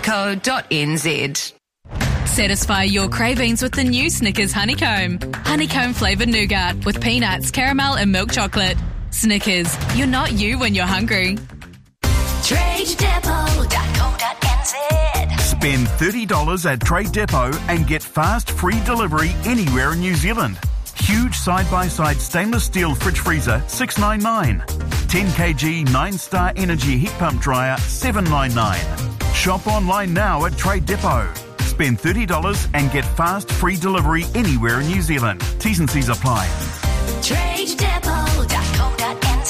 snickers.co.nz. Satisfy your cravings with the new Snickers Honeycomb. Honeycomb flavoured nougat with peanuts, caramel and milk chocolate. Snickers, you're not you when you're hungry. TradeDepot.co.nz. Spend $30 at Trade Depot and get fast free delivery anywhere in New Zealand. Huge side-by-side stainless steel fridge freezer, $6.99. 10 kg 9-star energy heat pump dryer, $7.99. Shop online now at Trade Depot. Spend $30 and get fast free delivery anywhere in New Zealand. T's and C's apply. TradeDepot.co.nz.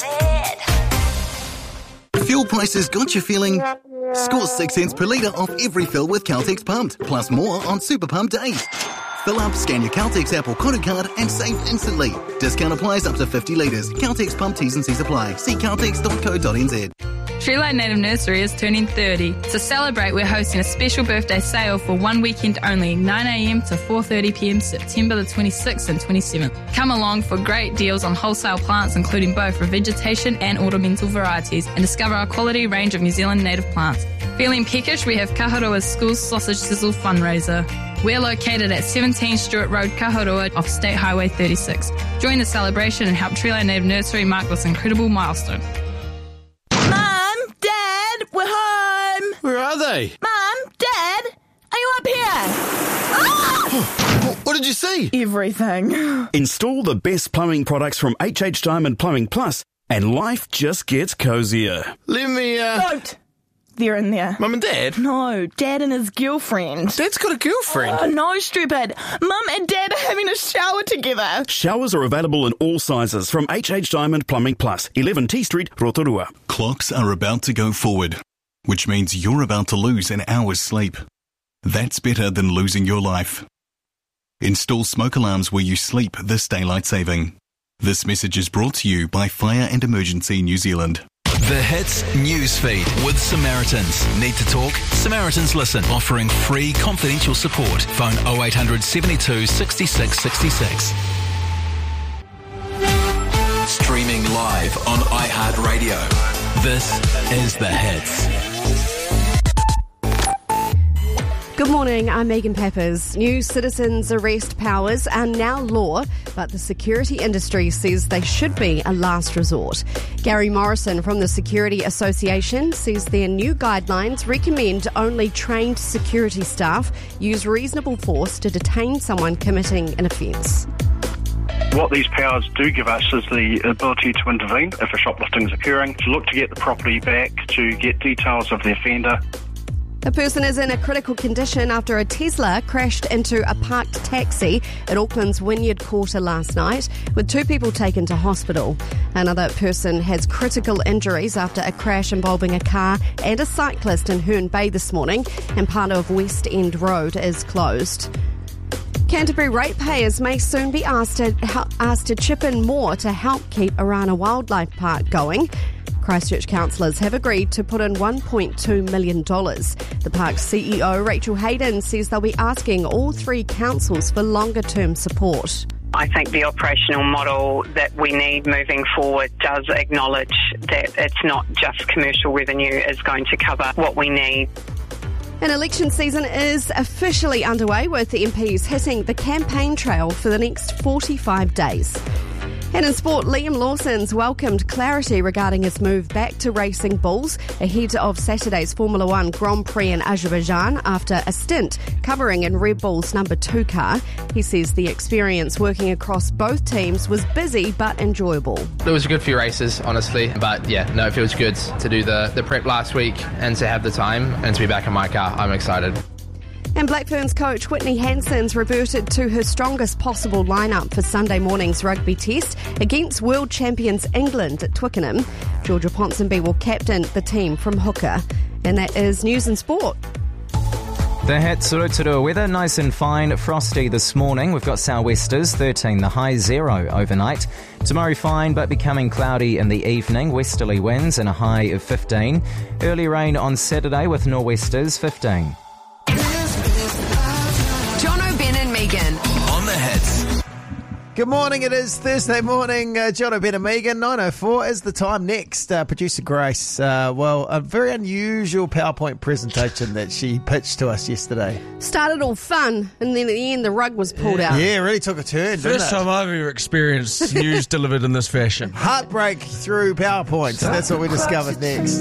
Fuel prices got you feeling? Score 6 cents per litre off every fill with Caltex Pumped, plus more on Super Pump days. Fill up, scan your Caltex app or Koru card and save instantly. Discount applies up to 50 litres. Caltex Pump T's and C's apply. See caltex.co.nz. Treeline Native Nursery is turning 30. To celebrate, we're hosting a special birthday sale for one weekend only, 9am to 4:30pm, September the 26th and 27th. Come along for great deals on wholesale plants, including both revegetation and ornamental varieties, and discover our quality range of New Zealand native plants. Feeling peckish? We have Kaharua School's Sausage Sizzle fundraiser. We're located at 17 Stewart Road, Kaharua, off State Highway 36. Join the celebration and help Treeline Native Nursery mark this incredible milestone. We're home! Where are they? Mum, Dad, are you up here? Ah! What did you see? Everything. Install the best plumbing products from HH Diamond Plumbing Plus and life just gets cozier. Let me, Don't! They're in there. Mum and Dad? No, Dad and his girlfriend. Dad's got a girlfriend? Oh, no, stupid. Mum and Dad are having a shower together. Showers are available in all sizes from HH Diamond Plumbing Plus, 11 T Street, Rotorua. Clocks are about to go forward, which means you're about to lose an hour's sleep. That's better than losing your life. Install smoke alarms where you sleep this daylight saving. This message is brought to you by Fire and Emergency New Zealand. The Hits Newsfeed with Samaritans. Need to talk? Samaritans Listen, offering free confidential support. Phone 0800 72 66 66. Streaming live on iHeartRadio. This is The Hits. Good morning, I'm Megan Peppers. New citizens' arrest powers are now law, but the security industry says they should be a last resort. Gary Morrison from the Security Association says their new guidelines recommend only trained security staff use reasonable force to detain someone committing an offence. What these powers do give us is the ability to intervene if a shoplifting is occurring, to look to get the property back, to get details of the offender. A person is in a critical condition after a Tesla crashed into a parked taxi at Auckland's Wynyard Quarter last night, with 2 people taken to hospital. Another person has critical injuries after a crash involving a car and a cyclist in Herne Bay this morning, and part of West End Road is closed. Canterbury ratepayers may soon be asked to chip in more to help keep Orana Wildlife Park going. Christchurch councillors have agreed to put in $1.2 million. The park's CEO, Rachel Hayden, says they'll be asking all 3 councils for longer-term support. I think the operational model that we need moving forward does acknowledge that it's not just commercial revenue is going to cover what we need. An election season is officially underway, with the MPs hitting the campaign trail for the next 45 days. And in sport, Liam Lawson's welcomed clarity regarding his move back to racing bulls ahead of Saturday's Formula One Grand Prix in Azerbaijan after a stint covering in Red Bull's number 2 car. He says the experience working across both teams was busy but enjoyable. It was a good few races, honestly, but yeah, no, it feels good to do the prep last week and to have the time and to be back in my car. I'm excited. And Black Ferns coach Whitney Hanson's reverted to her strongest possible lineup for Sunday morning's rugby test against world champions England at Twickenham. Georgia Ponsonby will captain the team from hooker. And that is news and sport. The Hits Rotorua weather, nice and fine, frosty this morning. We've got sou'westers, 13, the high 0 overnight. Tomorrow fine, but becoming cloudy in the evening, westerly winds and a high of 15. Early rain on Saturday with nor'westers, 15. John O'Ben and Megan. On The Hits. Good morning, it is Thursday morning. John O'Brien Megan, 9:04 is the time. Next, producer Grace. A very unusual PowerPoint presentation that she pitched to us yesterday. Started all fun, and then at the end the rug was pulled out. Yeah, it really took a turn, First time I've ever experienced news delivered in this fashion. Heartbreak through PowerPoint. That's what we discovered next.